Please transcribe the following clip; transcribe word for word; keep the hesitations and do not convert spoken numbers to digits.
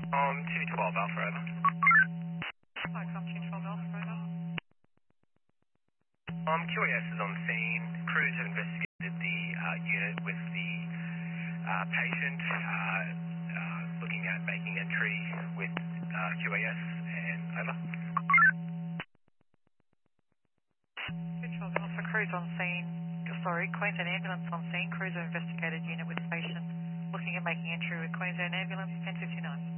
Um, two twelve Alpha, over. Hi, come two twelve Alpha, over. Um, Q A S is on scene. Crews have investigated the uh, unit with the uh, patient, uh, uh, looking at making entry with uh, Q A S, and over. two twelve Alpha, crews on scene. Sorry, Queensland Ambulance on scene. Crews have investigated unit with patient looking at making entry with Queensland Ambulance, ten fifty-nine.